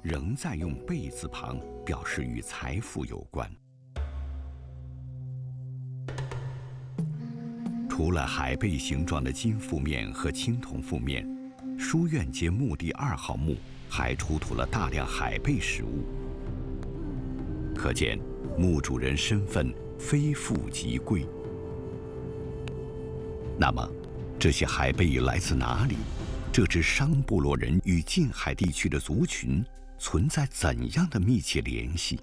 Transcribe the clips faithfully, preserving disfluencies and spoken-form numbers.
仍在用贝字旁表示与财富有关。除了海贝形状的金覆面和青铜覆面，书院街墓第二号墓还出土了大量海贝实物，可见墓主人身份非富即贵。那么，这些海贝来自哪里？这支商部落人与近海地区的族群存在怎样的密切联系？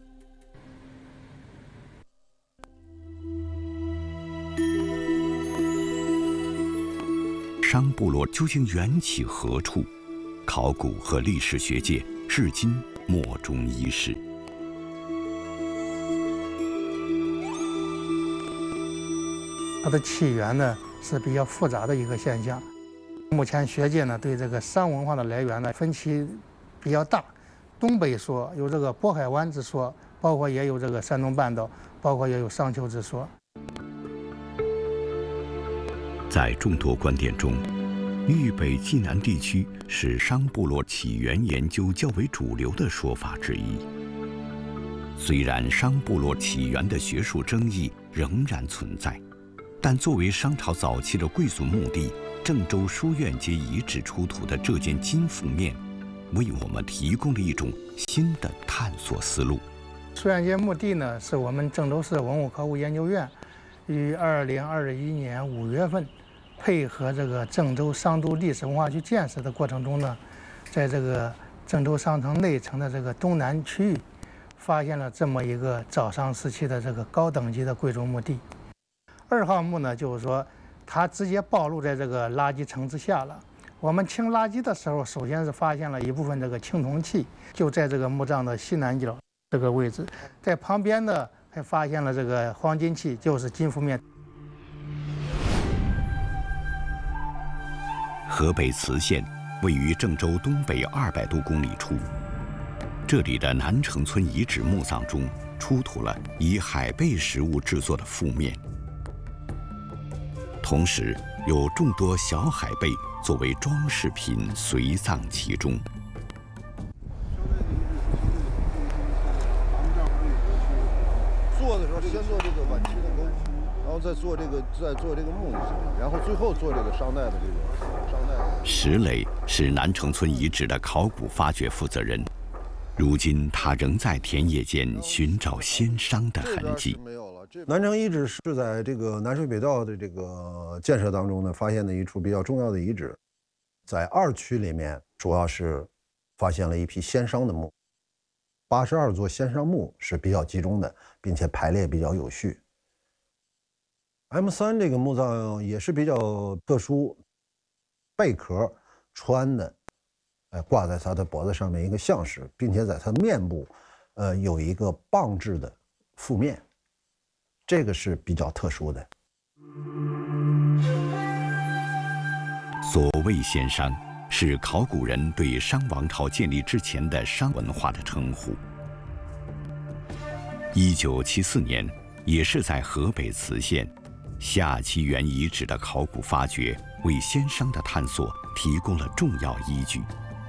商部落究竟缘起何处？考古和历史学界至今莫衷一是。 它的起源呢是比较复杂的一个现象。目前学界呢对这个商文化的来源呢分歧比较大，东北说有这个渤海湾之说，包括也有这个山东半岛，包括也有商丘之说。 在众多观点中，豫北冀南地区是商部落起源研究较为主流的说法之一。虽然商部落起源的学术争议仍然存在，但作为商朝早期的贵族墓地，郑州书院街遗址出土的这件金覆面，为我们提供了一种新的探索思路。 书院街墓地呢，是我们郑州市文物考古研究院于二零二一年五月份，配合这个郑州商都历史文化区建设的过程中呢，在这个郑州商城内城的这个东南区域，发现了这么一个早商时期的这个高等级的贵族墓地。二号墓呢，就是说它直接暴露在这个垃圾层之下了。我们清垃圾的时候，首先是发现了一部分这个青铜器，就在这个墓葬的西南角这个位置，在旁边呢还发现了这个黄金器，就是金覆面。 河北磁县位于郑州东北二百多公里处，这里的南城村遗址墓葬中出土了以海贝实物制作的覆面，同时有众多小海贝作为装饰品随葬其中。 做的时候先做这个晚期的沟，然后再做这个再做这个木匠，然后最后做这个商代的这个商代的。 石磊是南城村遗址的考古发掘负责人，如今他仍在田野间寻找先商的痕迹。 南城遗址是在这个南水北道的这个建设当中呢，发现的一处比较重要的遗址，在二区里面主要是发现了一批先商的墓，八十二座先商墓是比较集中的，并且排列比较有序。M 三这个墓葬也是比较特殊，贝壳穿的，呃，挂在他的脖子上面一个象石，并且在他面部，呃，有一个棒质的覆面，这个是比较特殊的。 所谓先商，是考古人对商王朝建立之前的商文化的称呼。一九七四年，也是在河北磁县，夏七原遗址的考古发掘为先商的探索提供了重要依据。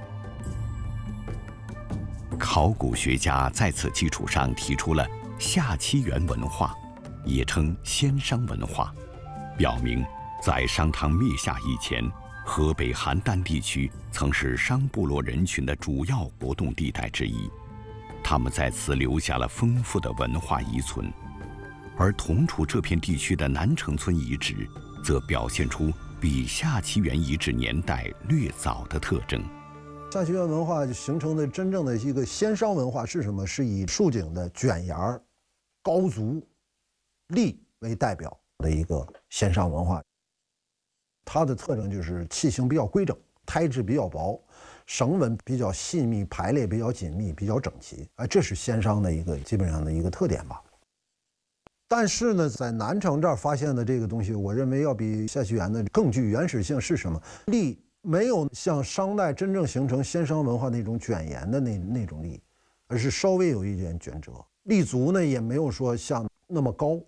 考古学家在此基础上提出了夏七原文化，也称先商文化，表明在商汤灭夏以前，河北邯郸地区曾是商部落人群的主要活动地带之一，他们在此留下了丰富的文化遗存。而同处这片地区的南城村遗址，则表现出比夏七原遗址年代略早的特征。 夏七原文化形成的真正的一个先商文化是什么？是以竖井的卷檐、高足、立为代表的一个先商文化。它的特征就是器形比较规整，胎质比较薄，绳纹比较细密，排列比较紧密，比较整齐。啊，这是先商的一个基本上的一个特点吧。但是呢，在南城这儿发现的这个东西，我认为要比夏七原的更具原始性。是什么？立没有像商代真正形成先商文化那种卷檐的那那种立，而是稍微有一点卷折。立足呢，也没有说像那么高。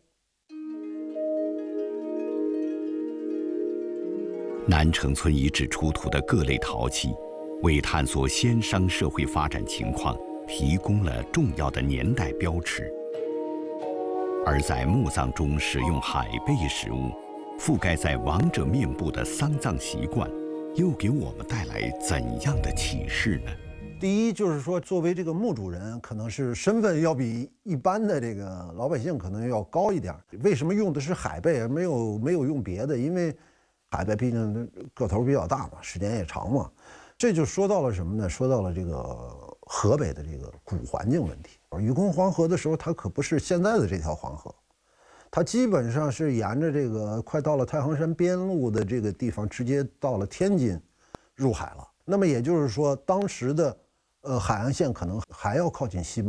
南城村遗址出土的各类陶器， 为探索先商社会发展情况提供了重要的年代标尺。而在墓葬中使用海贝食物，覆盖在亡者面部的丧葬习惯，又给我们带来怎样的启示呢？ 第一就是说，作为这个墓主人，可能是身份要比一般的这个老百姓可能要高一点。为什么用的是海贝，没有没有用别的？因为海贝毕竟个头比较大嘛，时间也长嘛。这就说到了什么呢？说到了这个河北的这个古环境问题。禹坑黄河的时候，它可不是现在的这条黄河，它基本上是沿着这个快到了太行山边路的这个地方，直接到了天津，入海了。那么也就是说，当时的呃海岸线可能还要靠近西部。